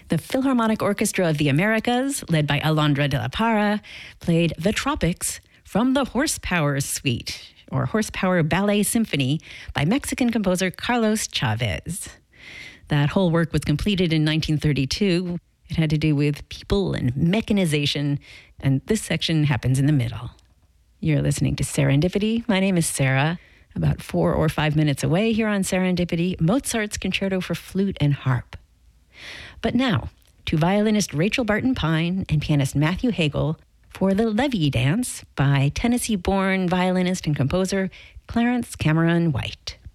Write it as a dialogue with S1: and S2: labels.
S1: The Philharmonic Orchestra of the Americas, led by Alondra de la Parra, played The Tropics from the Horsepower Suite, or Horsepower Ballet Symphony, by Mexican composer Carlos Chavez. That whole work was completed in 1932. It had to do with people and mechanization, and this section happens in the middle. You're listening to Serendipity. My name is Sarah. About 4 or 5 minutes away here on Serendipity, Mozart's Concerto for Flute and Harp. But now, to violinist Rachel Barton Pine and pianist Matthew Hagel for the Levy Dance by Tennessee-born violinist and composer Clarence Cameron White.